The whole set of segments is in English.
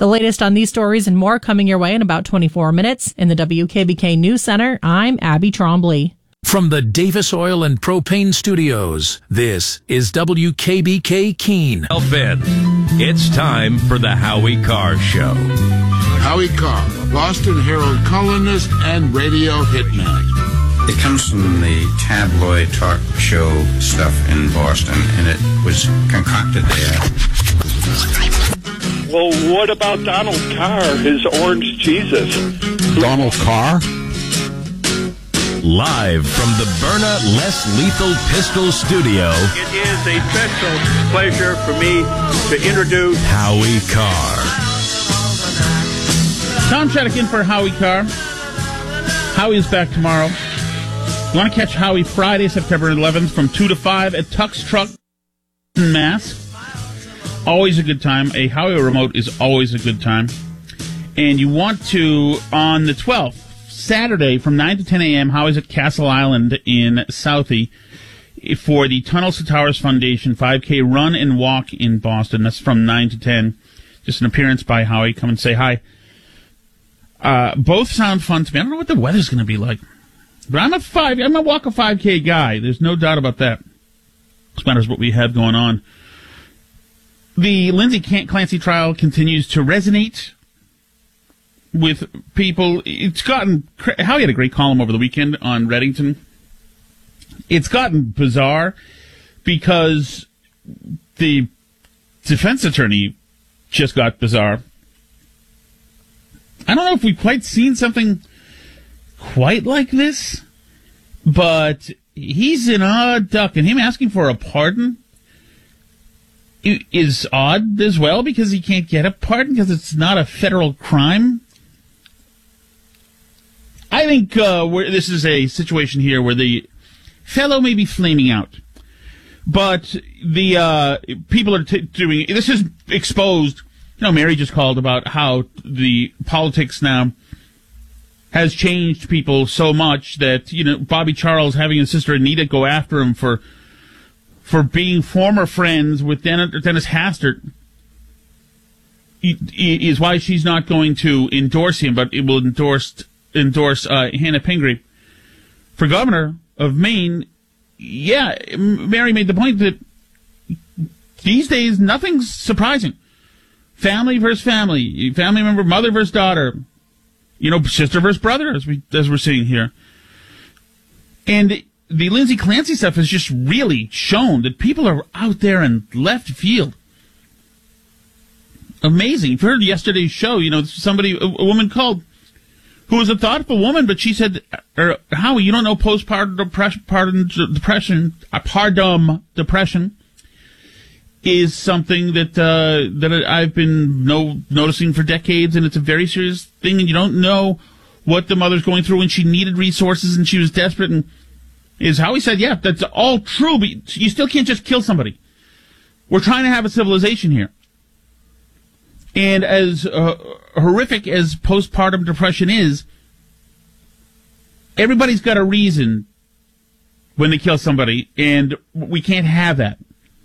The latest on these stories and more coming your way in about 24 minutes. In the WKBK News Center, I'm Abby Trombley. From the Davis Oil and Propane Studios, this is WKBK Keene. Ben, it's time for the Howie Carr Show. Howie Carr, Boston Herald columnist and radio hitman. It comes from the tabloid talk show stuff in Boston, and it was concocted there. Well, what about Donald Carr, his orange Jesus? Donald Carr? Live from the Byrna Less Lethal Pistol Studio, It is a special pleasure for me to introduce Howie Carr. Tom Shattuck in for Howie Carr. Howie's back tomorrow. You want to catch Howie Friday, September 11th from 2 to 5 at Tuck's Truck in Mass. Always a good time. A Howie remote is always a good time. And you want to, on the 12th, Saturday from 9 to 10 a.m., Howie's at Castle Island in Southie for the Tunnels to Towers Foundation 5K run and walk in Boston. That's from 9 to 10. Just an appearance by Howie. Come and say hi. Both sound fun to me. I don't know what the weather's going to be like. But I'm a walk a 5K guy. There's no doubt about that. This matters what we have going on. The Lindsay Clancy trial continues to resonate with people. It's gotten... Howie had a great column over the weekend on Reddington. It's gotten bizarre because the defense attorney just got bizarre. I don't know if we've quite seen something quite like this, but he's an odd duck, and him asking for a pardon is odd as well because he can't get a pardon because it's not a federal crime. I think this is a situation here where the fellow may be flaming out, but the people are doing this is exposed. You know, Mary just called about how the politics now has changed people so much that, you know, Bobby Charles having his sister Anita go after him for being former friends with Dennis Hastert is why she's not going to endorse him, but it will endorse Hannah Pingree for governor of Maine. Yeah, Mary made the point that these days nothing's surprising. Family versus family, family member, mother versus daughter, you know, sister versus brother, as we're seeing here. And the Lindsay Clancy stuff has just really shown that people are out there in left field. Amazing. You've heard yesterday's show, you know, a woman called, who was a thoughtful woman, but she said, Howie, you don't know postpartum depression is something that I've been noticing for decades, and it's a very serious thing, and you don't know what the mother's going through when she needed resources and she was desperate. And is how he said, yeah, that's all true, but you still can't just kill somebody. We're trying to have a civilization here. And as horrific as postpartum depression is, everybody's got a reason when they kill somebody, and we can't have that.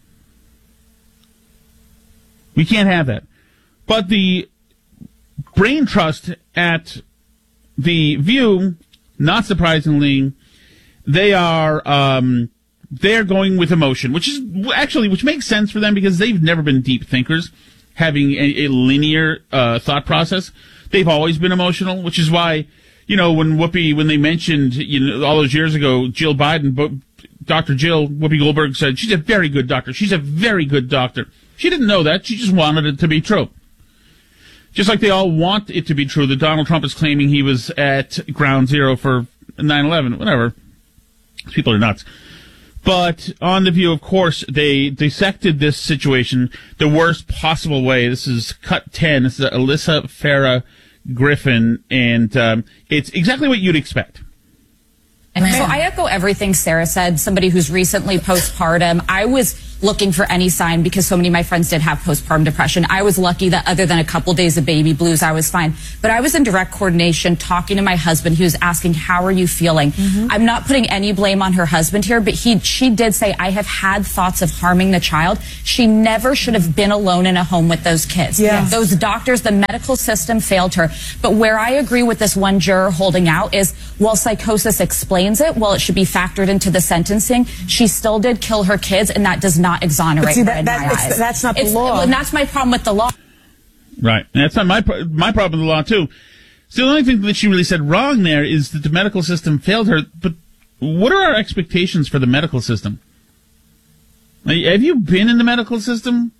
We can't have that. But the brain trust at the View, not surprisingly, they're going with emotion, which makes sense for them because they've never been deep thinkers, having a linear thought process. They've always been emotional, which is why, you know, when they mentioned, you know, all those years ago, Jill Biden, Dr. Jill, Whoopi Goldberg said, she's a very good doctor. She's a very good doctor. She didn't know that. She just wanted it to be true. Just like they all want it to be true that Donald Trump is claiming he was at ground zero for 9/11, whatever. These people are nuts. But on The View, of course, they dissected this situation the worst possible way. This is cut 10. This is Alyssa Farah Griffin, and it's exactly what you'd expect. So I echo everything Sarah said. Somebody who's recently postpartum. I was looking for any sign because so many of my friends did have postpartum depression. I was lucky that other than a couple days of baby blues, I was fine. But I was in direct coordination talking to my husband. He was asking, how are you feeling? I'm not putting any blame on her husband here, but she did say, I have had thoughts of harming the child. She never should have been alone in a home with those kids. Those doctors, the medical system failed her. But where I agree with this one juror holding out is, while psychosis explains it, while it should be factored into the sentencing, she still did kill her kids, and that does not exonerate her in my eyes. That's not the law. And that's my problem with the law. Right. And that's not my problem with the law, too. So the only thing that she really said wrong there is that the medical system failed her. But what are our expectations for the medical system? Have you been in the medical system?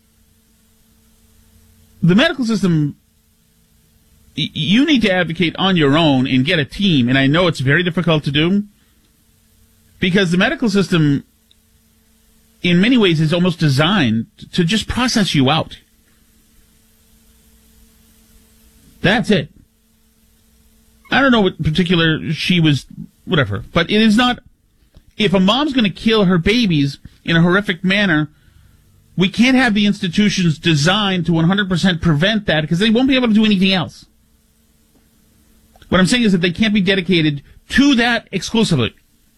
The medical system, you need to advocate on your own and get a team. And I know it's very difficult to do because the medical system, in many ways, is almost designed to just process you out. That's it. I don't know what particular she was, whatever. But it is not, if a mom's going to kill her babies in a horrific manner, we can't have the institutions designed to 100% prevent that because they won't be able to do anything else. What I'm saying is that they can't be dedicated to that exclusively.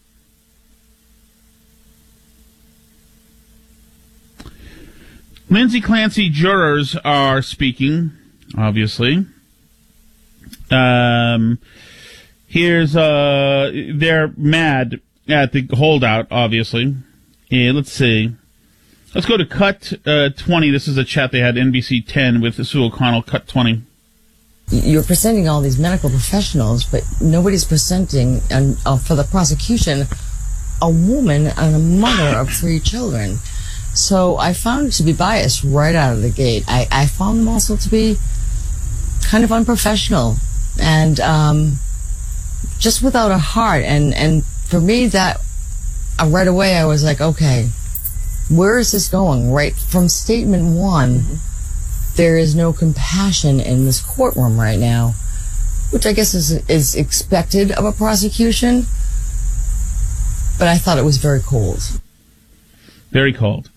Lindsay Clancy jurors are speaking, obviously. Here's, they're mad at the holdout, obviously. Let's see. Let's go to Cut 20. This is a chat they had, NBC 10 with Sue O'Connell, Cut 20. You're presenting all these medical professionals, but nobody's presenting, for the prosecution, a woman and a mother of 3 children. So I found it to be biased right out of the gate. I found them also to be kind of unprofessional and just without a heart. And for me, that right away I was like, okay, where is this going? Right from statement 1, there is no compassion in this courtroom right now, which I guess is expected of a prosecution. But I thought it was very cold. Very cold.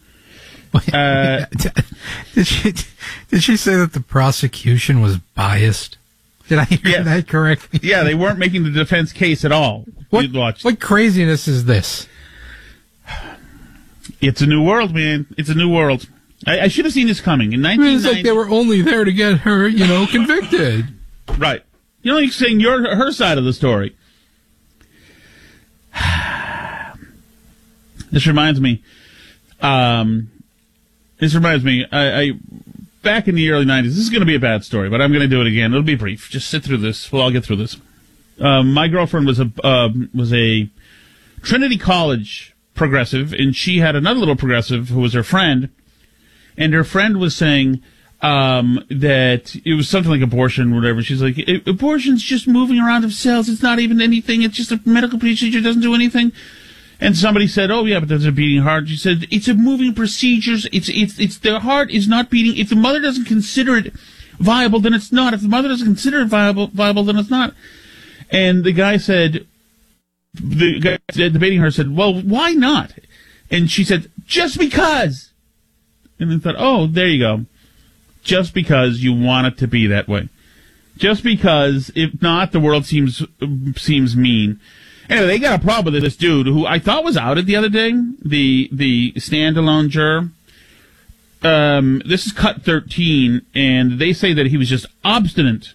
Did she say that the prosecution was biased? Did I hear that correctly? Yeah, they weren't making the defense case at all. What craziness is this? It's a new world, man. It's a new world. I should have seen this coming. In 1990... It's like they were only there to get her, convicted. Right. You're only saying her side of the story. This reminds me... I back in the early 90s, this is going to be a bad story, but I'm going to do it again. It'll be brief. Just sit through this. We'll all get through this. My girlfriend was a Trinity College progressive, and she had another little progressive who was her friend, and her friend was saying that it was something like abortion or whatever. She's like, abortion's just moving around of cells. It's not even anything. It's just a medical procedure. It doesn't do anything. And somebody said, oh, yeah, but there's a beating heart. She said, it's a moving procedures. It's the heart is not beating. If the mother doesn't consider it viable, then it's not. If the mother doesn't consider it viable, then it's not. And the guy said, the guy debating her said, well, why not? And she said, just because. And I thought, oh, there you go. Just because you want it to be that way. Just because, if not, the world seems mean. Anyway, they got a problem with this dude who I thought was outed the other day, the standalone juror. This is Cut 13, and they say that he was just obstinate.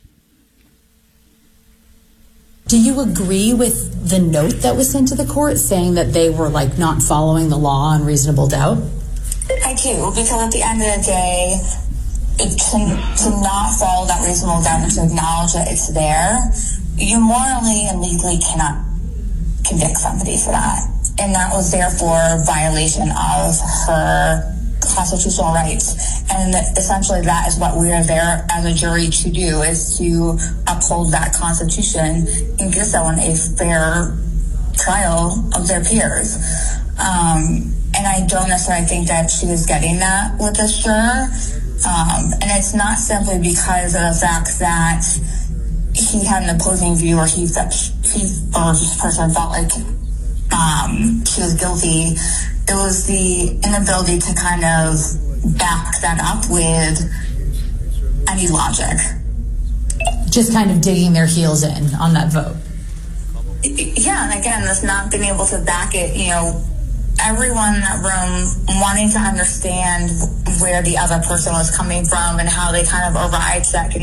Do you agree with the note that was sent to the court saying that they were, not following the law on reasonable doubt? I do, because at the end of the day, to not follow that reasonable doubt and to acknowledge that it's there, you morally and legally cannot convict somebody for that. And that was therefore violation of her constitutional rights. And essentially that is what we are there as a jury to do, is to uphold that Constitution and give someone a fair trial of their peers. And I don't necessarily think that she was getting that with this juror. And it's not simply because of the fact that he had an opposing view, or this person felt like she was guilty. It was the inability to kind of back that up with any logic. Just kind of digging their heels in on that vote. Yeah, and again, this not being able to back it, everyone in that room wanting to understand where the other person was coming from and how they kind of arrived at that